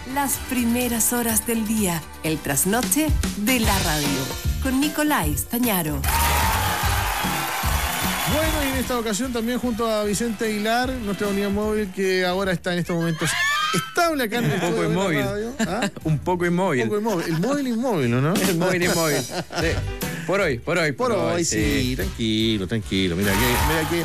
Las primeras horas del día, el trasnoche de la radio, con Nicolás Stañaro. Bueno, y en esta ocasión también junto a Vicente Aguilar, nuestra unidad móvil que ahora está en estos momentos estable acá en el poco inmóvil. ¿Ah? Un poco inmóvil. Un poco inmóvil. El móvil inmóvil, ¿no? El móvil inmóvil. Sí. Por hoy, sí. Tranquilo. Mira que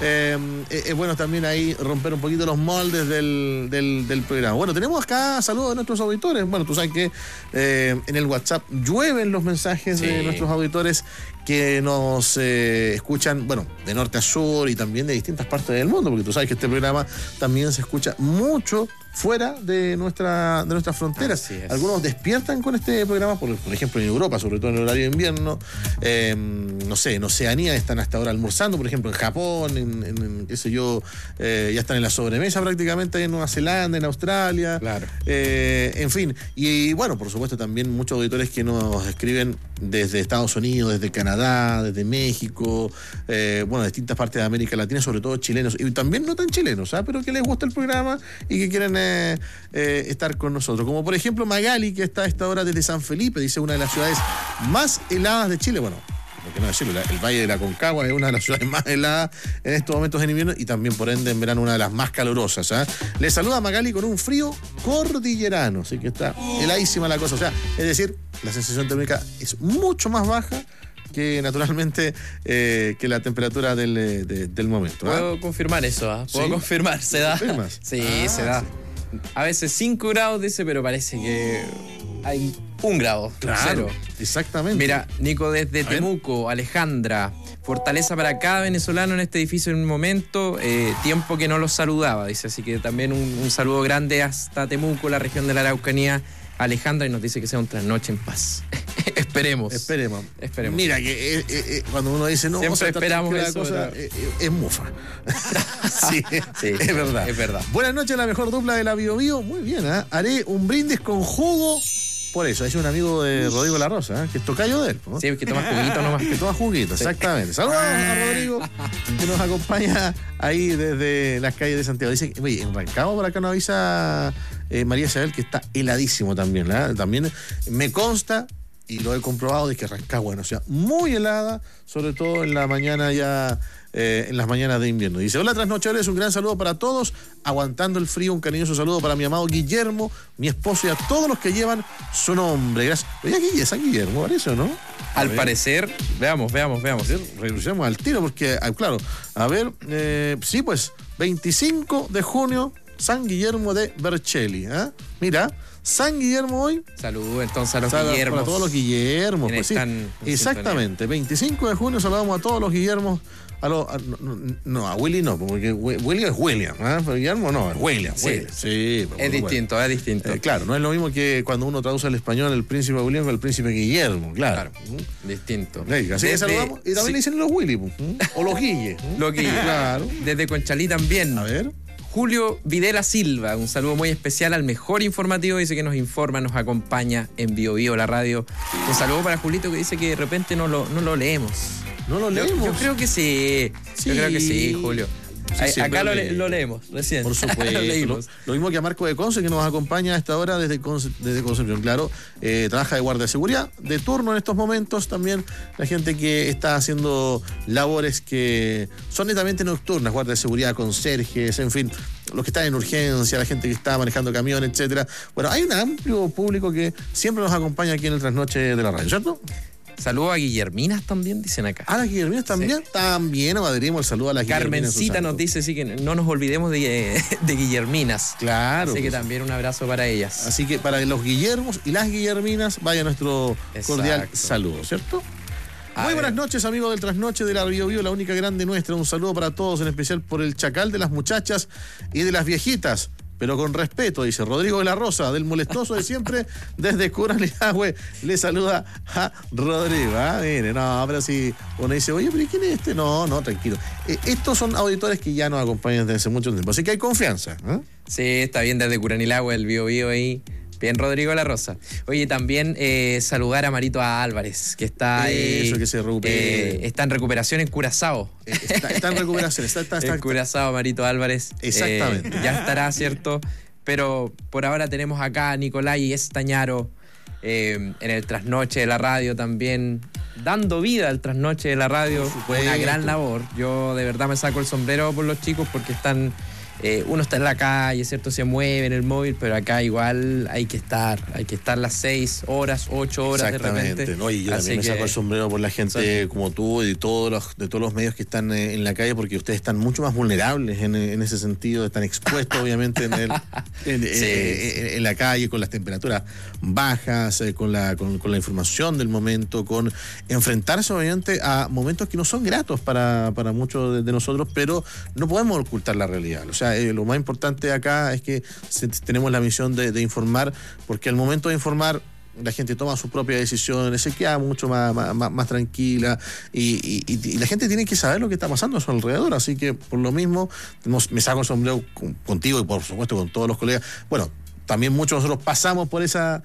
es bueno también ahí romper un poquito los moldes del programa. Bueno, tenemos acá saludos de nuestros auditores. Bueno, tú sabes que en el WhatsApp llueven los mensajes de nuestros auditores que nos escuchan, bueno, de norte a sur y también de distintas partes del mundo, porque tú sabes que este programa también se escucha mucho fuera de nuestras fronteras. Algunos despiertan con este programa, por ejemplo en Europa, sobre todo en el horario de invierno. No sé, en Oceanía están hasta ahora almorzando, por ejemplo en Japón, qué sé yo, ya están en la sobremesa prácticamente en Nueva Zelanda, en Australia. Claro. En fin, y bueno, por supuesto también muchos auditores que nos escriben desde Estados Unidos, desde Canadá, desde México, bueno, de distintas partes de América Latina, sobre todo chilenos, y también no tan chilenos, pero que les gusta el programa y que quieren estar con nosotros. Como por ejemplo Magali, que está a esta hora desde San Felipe, dice una de las ciudades más heladas de Chile. Bueno, porque no decirlo, el Valle de la Concagua es una de las ciudades más heladas en estos momentos en invierno y también por ende en verano una de las más calurosas. Le saluda a Magali con un frío cordillerano, así que está heladísima la cosa. O sea, es decir, la sensación térmica es mucho más baja que naturalmente que la temperatura del momento. Puedo confirmar eso, Puedo confirmar, se da. ¿Confirmas? Sí, se da. Sí. A veces 5 grados, dice, pero parece que hay 1 grado. Claro, 0. Exactamente. Mira, Nico, desde Temuco, Alejandra, fortaleza para cada venezolano en este edificio en un momento, tiempo que no los saludaba, dice, así que también un saludo grande hasta Temuco, la región de la Araucanía, Alejandra, y nos dice que sea un trasnoche en paz. Esperemos. Mira, que cuando uno dice no, siempre esperamos eso, cosa, es mufa. Sí, es verdad. Es verdad. Buenas noches, la mejor dupla de la Bio Bio. Muy bien, haré un brindis con jugo. Por eso, es un amigo de Rodrigo La Rosa, que es tocayo de él, ¿no? Sí, que toma juguito nomás. Que toma juguito, exactamente. Saludos a Rodrigo, que nos acompaña ahí desde las calles de Santiago. Dice, oye, en Rancagua por acá nos avisa María Isabel que está heladísimo también, ¿verdad? También me consta, y lo he comprobado, de que Rancagua es una ciudad muy helada, sobre todo en la mañana ya, en las mañanas de invierno. Dice, hola trasnochadores, un gran saludo para todos, aguantando el frío, un cariñoso saludo para mi amado Guillermo, mi esposo y a todos los que llevan su nombre. Gracias. Oye, aquí es San Guillermo, parece, ¿o no? Al parecer, veamos. Regresemos al tiro, porque, claro, a ver, sí, pues, 25 de junio, San Guillermo de Vercelli, Mira, San Guillermo hoy. Saludos entonces a los Guillermos. Para todos los Guillermos, pues sí. Exactamente, 25 de junio saludamos a todos los Guillermos. A Willy no, porque Willy es William, pero Guillermo no, es William. Sí, es distinto. Claro, no es lo mismo que cuando uno traduce al español el príncipe William con el príncipe Guillermo, claro. Distinto. Así que saludamos, y también le dicen los Willy, o los Guille. Los Guille, claro. Desde Conchalí también. A ver. Julio Videla Silva, un saludo muy especial al mejor informativo, dice que nos informa, nos acompaña en Bio Bio, la radio. Un saludo para Julito, que dice que de repente no lo leemos. ¿No lo leemos? Yo creo que sí. Yo creo que sí, Julio. Sí, acá lo leemos, recién. Por supuesto. Lo mismo que a Marco de Conce, que nos acompaña a esta hora desde Concepción. Claro, trabaja de guardia de seguridad, de turno en estos momentos. También la gente que está haciendo labores que son netamente nocturnas, guardia de seguridad, conserjes, en fin, los que están en urgencia, la gente que está manejando camiones, etcétera. Bueno, hay un amplio público que siempre nos acompaña aquí en el Trasnoche de la radio, ¿cierto? Saludos a Guillerminas también, dicen acá. ¿A las Guillerminas también? Sí. También adherimos el saludo a las Guillerminas. Carmencita nos dice, sí, que no nos olvidemos de Guillerminas. Claro. Así que también un abrazo para ellas. Así que para los Guillermos y las Guillerminas, vaya nuestro cordial saludo, ¿cierto? Muy buenas noches, amigos del Trasnoche de la Bio Bio, la única grande nuestra. Un saludo para todos, en especial por el chacal de las muchachas y de las viejitas. Pero con respeto, dice Rodrigo de la Rosa, del molestoso de siempre, desde Curanilahue, le saluda a Rodrigo. Mire, no, pero si uno dice, oye, pero ¿quién es este? No, tranquilo. Estos son auditores que ya nos acompañan desde hace mucho tiempo, así que hay confianza. Sí, está bien, desde Curanilahue, el Bio Bio ahí. Bien, Rodrigo de la Rosa. Oye, también saludar a Marito Álvarez, que está Eso, que se recupere. Está en recuperación en Curazao. Está en recuperación, está en Curazao, Marito Álvarez. Exactamente. Ya estará, ¿cierto? pero por ahora tenemos acá a Nicolai Estañaro en el Trasnoche de la Radio también, dando vida al Trasnoche de la Radio. Una gran labor. Yo de verdad me saco el sombrero por los chicos porque están... uno está en la calle, ¿cierto? Se mueve en el móvil, pero acá igual hay que estar las 6 horas, 8 horas de repente. ¿No? Y yo también me saco el sombrero por la gente como tú y de todos los medios que están en la calle, porque ustedes están mucho más vulnerables en ese sentido, están expuestos obviamente en la calle, con las temperaturas bajas, con la información del momento, con enfrentarse obviamente a momentos que no son gratos para muchos de nosotros, pero no podemos ocultar la realidad. O sea, lo más importante acá es que tenemos la misión de informar, porque al momento de informar la gente toma sus propias decisiones, se queda mucho más tranquila y la gente tiene que saber lo que está pasando a su alrededor. Así que por lo mismo me saco el sombrero contigo y por supuesto con todos los colegas. Bueno, también muchos de nosotros pasamos por esa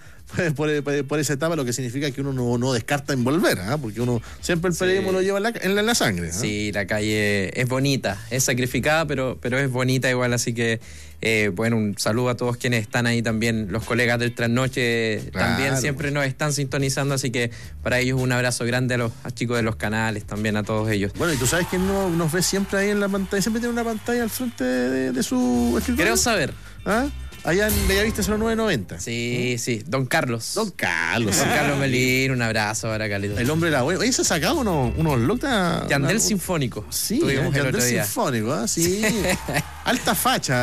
etapa, lo que significa que uno no descarta en volver, porque uno siempre el periodismo lo lleva en la sangre. Sí, la calle es bonita, es sacrificada, pero es bonita igual, así que bueno, un saludo a todos quienes están ahí también, los colegas del Trasnoche también siempre nos están sintonizando, así que para ellos un abrazo grande a los chicos de los canales, también a todos ellos. Bueno, y tú sabes que nos ve siempre ahí en la pantalla, siempre tiene una pantalla al frente de su escritorio. Quiero saber. Allá en Bellavista 0990. Sí, Don Carlos. Don Carlos Melín, un abrazo para Carlitos. El hombre era bueno. Oye, se ha sacado unos looks. Yandel Sinfónico. Sí, Yandel Sinfónico, sí. Alta facha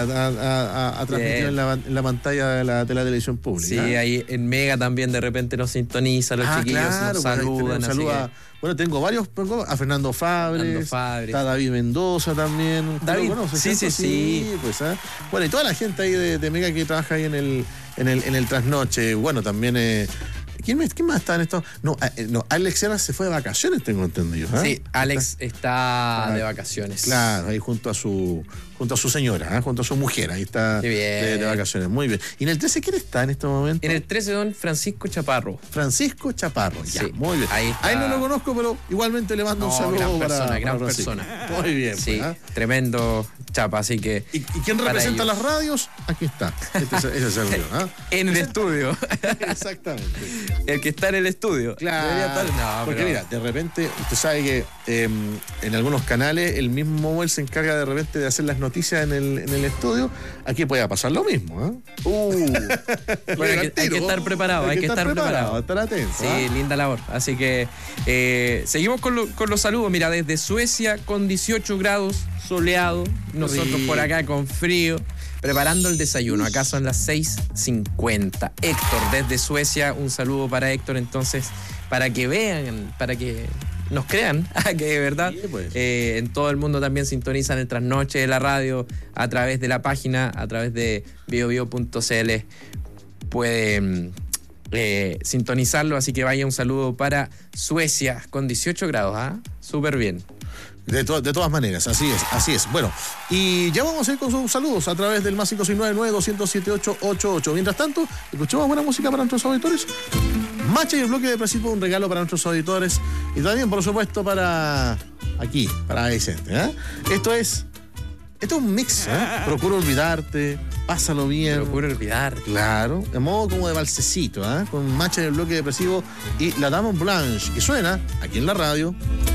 a transmitir en la pantalla de la televisión pública. Sí, ahí en Mega también de repente nos sintoniza, los chiquillos nos saludan. Bueno, tengo varios, a Fernando Fabres, está David Mendoza también. David, lo conoces, sí. Pues, bueno, y toda la gente ahí de Mega que trabaja ahí en el Trasnoche. Bueno, también... ¿Quién más está en esto? No, Alex Serra se fue de vacaciones, tengo entendido. Sí, Alex está de vacaciones. Claro, ahí junto a su señora, junto a su mujer, ahí está de vacaciones. Muy bien. ¿Y en el 13 quién está en este momento? En el 13, don Francisco Chaparro. Francisco Chaparro, ya, sí, muy bien. Ahí está. A él no lo conozco, pero igualmente le mando un saludo gran persona. Muy bien. Sí, tremendo chapa, así que... ¿Y quién representa las radios? Aquí está. Ese es el mío. En el estudio. Exactamente. El que está en el estudio. Claro. Porque mira, de repente, usted sabe que en algunos canales el mismo móvil se encarga de repente de hacer las noticias en el estudio. Aquí puede pasar lo mismo. Bueno, hay que estar preparado, hay que estar preparado. Estar atento. Sí, linda labor. Así que seguimos con los saludos. Mira, desde Suecia con 18 grados, soleado. Nosotros por acá con frío. Preparando el desayuno, acá son las 6:50. Héctor, desde Suecia, un saludo para Héctor, entonces, para que vean, para que nos crean, que de verdad, sí, pues. En todo el mundo también sintonizan el Trasnoche de la Radio, a través de la página, a través de biobio.cl, pueden sintonizarlo, así que vaya un saludo para Suecia, con 18 grados, súper bien. De todas maneras, así es. Bueno, y ya vamos a ir con sus saludos a través del más 569-900-7888. Mientras tanto, escuchamos buena música para nuestros auditores. Macha y el bloque depresivo, un regalo para nuestros auditores. Y también, por supuesto, para Vicente. Esto es un mix. Procura olvidarte, pásalo bien. Procura olvidarte. Claro, de modo como de balsecito, con Macha y el bloque depresivo y la Dame Blanche, que suena aquí en la radio.